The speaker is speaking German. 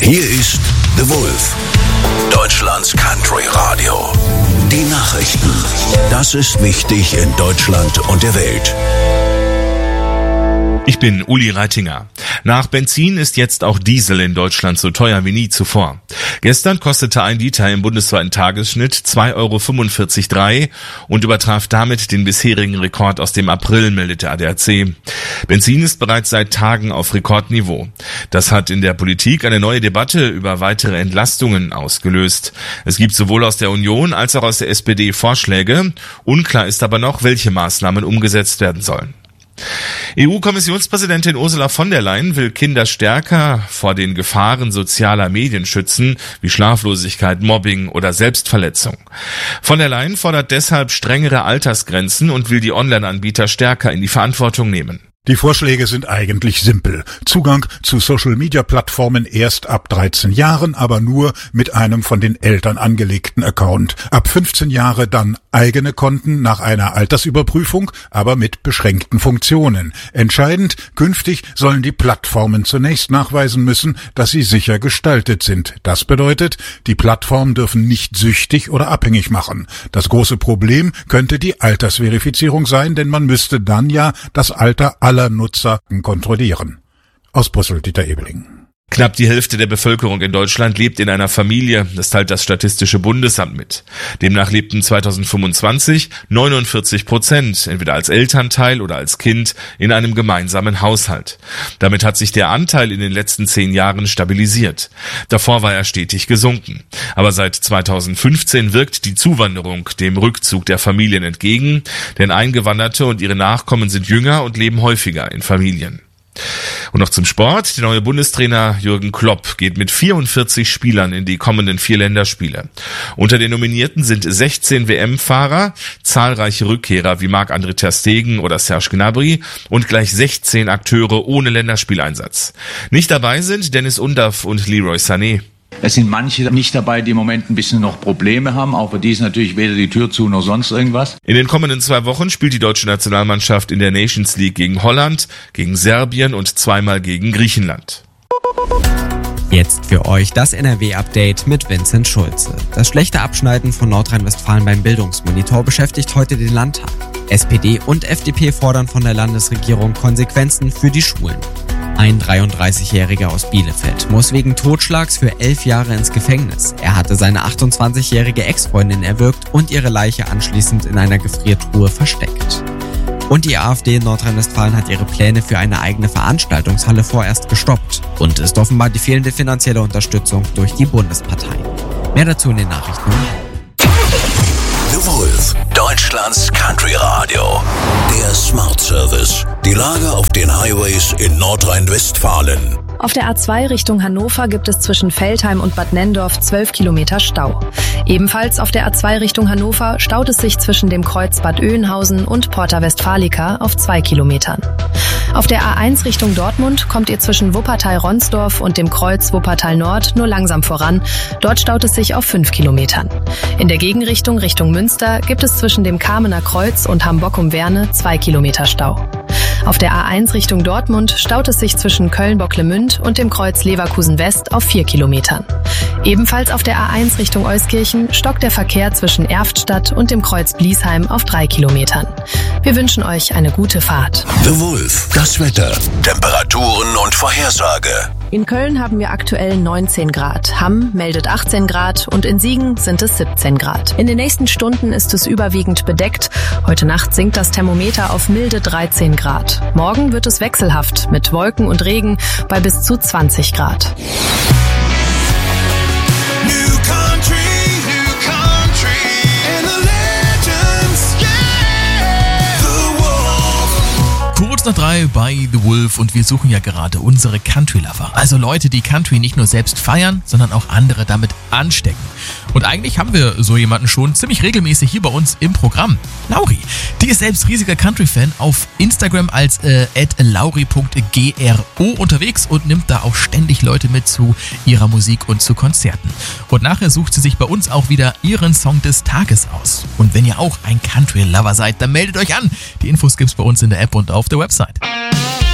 Hier ist The Wolf, Deutschlands Country Radio. Die Nachrichten. Das ist wichtig in Deutschland und der Welt. Ich bin Uli Reitinger. Nach Benzin ist jetzt auch Diesel in Deutschland so teuer wie nie zuvor. Gestern kostete ein Liter im bundesweiten Tagesschnitt 2,45 € und übertraf damit den bisherigen Rekord aus dem April, meldet der ADAC. Benzin ist bereits seit Tagen auf Rekordniveau. Das hat in der Politik eine neue Debatte über weitere Entlastungen ausgelöst. Es gibt sowohl aus der Union als auch aus der SPD Vorschläge. Unklar ist aber noch, welche Maßnahmen umgesetzt werden sollen. EU-Kommissionspräsidentin Ursula von der Leyen will Kinder stärker vor den Gefahren sozialer Medien schützen, wie Schlaflosigkeit, Mobbing oder Selbstverletzung. Von der Leyen fordert deshalb strengere Altersgrenzen und will die Online-Anbieter stärker in die Verantwortung nehmen. Die Vorschläge sind eigentlich simpel. Zugang zu Social-Media-Plattformen erst ab 13 Jahren, aber nur mit einem von den Eltern angelegten Account. Ab 15 Jahre dann eigene Konten nach einer Altersüberprüfung, aber mit beschränkten Funktionen. Entscheidend, künftig sollen die Plattformen zunächst nachweisen müssen, dass sie sicher gestaltet sind. Das bedeutet, die Plattformen dürfen nicht süchtig oder abhängig machen. Das große Problem könnte die Altersverifizierung sein, denn man müsste dann ja das Alter aller Nutzer kontrollieren. Aus Brüssel, Dieter Ebeling. Knapp die Hälfte der Bevölkerung in Deutschland lebt in einer Familie, das teilt das Statistische Bundesamt mit. Demnach lebten 2025 49%, entweder als Elternteil oder als Kind, in einem gemeinsamen Haushalt. Damit hat sich der Anteil in den letzten 10 Jahren stabilisiert. Davor war er stetig gesunken. Aber seit 2015 wirkt die Zuwanderung dem Rückzug der Familien entgegen, denn Eingewanderte und ihre Nachkommen sind jünger und leben häufiger in Familien. Und noch zum Sport. Der neue Bundestrainer Jürgen Klopp geht mit 44 Spielern in die kommenden 4 Länderspiele. Unter den Nominierten sind 16 WM-Fahrer, zahlreiche Rückkehrer wie Marc-André ter Stegen oder Serge Gnabry und gleich 16 Akteure ohne Länderspieleinsatz. Nicht dabei sind Dennis Undaff und Leroy Sané. Es sind manche nicht dabei, die im Moment ein bisschen noch Probleme haben. Auch für die ist natürlich weder die Tür zu noch sonst irgendwas. In den kommenden 2 Wochen spielt die deutsche Nationalmannschaft in der Nations League gegen Holland, gegen Serbien und zweimal gegen Griechenland. Jetzt für euch das NRW-Update mit Vincent Schulze. Das schlechte Abschneiden von Nordrhein-Westfalen beim Bildungsmonitor beschäftigt heute den Landtag. SPD und FDP fordern von der Landesregierung Konsequenzen für die Schulen. Ein 33-Jähriger aus Bielefeld muss wegen Totschlags für 11 Jahre ins Gefängnis. Er hatte seine 28-jährige Ex-Freundin erwürgt und ihre Leiche anschließend in einer Gefriertruhe versteckt. Und die AfD in Nordrhein-Westfalen hat ihre Pläne für eine eigene Veranstaltungshalle vorerst gestoppt. Und ist offenbar die fehlende finanzielle Unterstützung durch die Bundespartei. Mehr dazu in den Nachrichten. The Wolf, Deutschlands Country Radio. Der Smart Service. Die Lage auf den Highways in Nordrhein-Westfalen. Auf der A2 Richtung Hannover gibt es zwischen Veltheim und Bad Nenndorf 12 Kilometer Stau. Ebenfalls auf der A2 Richtung Hannover staut es sich zwischen dem Kreuz Bad Oeynhausen und Porta Westfalica auf 2 Kilometern. Auf der A1 Richtung Dortmund kommt ihr zwischen Wuppertal-Ronsdorf und dem Kreuz Wuppertal-Nord nur langsam voran. Dort staut es sich auf 5 Kilometern. In der Gegenrichtung Richtung Münster gibt es zwischen dem Kamener Kreuz und Hamburg-um-Werne 2 Kilometer Stau. Auf der A1 Richtung Dortmund staut es sich zwischen Köln-Bocklemünd und dem Kreuz Leverkusen-West auf 4 Kilometern. Ebenfalls auf der A1 Richtung Euskirchen stockt der Verkehr zwischen Erftstadt und dem Kreuz Bliesheim auf 3 Kilometern. Wir wünschen euch eine gute Fahrt. The Wolf, das Wetter, Temperaturen und Vorhersage. In Köln haben wir aktuell 19 Grad, Hamm meldet 18 Grad und in Siegen sind es 17 Grad. In den nächsten Stunden ist es überwiegend bedeckt. Heute Nacht sinkt das Thermometer auf milde 13 Grad. Morgen wird es wechselhaft mit Wolken und Regen bei bis zu 20 Grad. Kurz nach 3 bei The Wolf und wir suchen ja gerade unsere Country-Lover. Also Leute, die Country nicht nur selbst feiern, sondern auch andere damit anstecken. Und eigentlich haben wir so jemanden schon ziemlich regelmäßig hier bei uns im Programm. Lauri, die ist selbst riesiger Country-Fan, auf Instagram als @lauri.gro unterwegs und nimmt da auch ständig Leute mit zu ihrer Musik und zu Konzerten. Und nachher sucht sie sich bei uns auch wieder ihren Song des Tages aus. Und wenn ihr auch ein Country-Lover seid, dann meldet euch an. Die Infos gibt's bei uns in der App und auf der Website.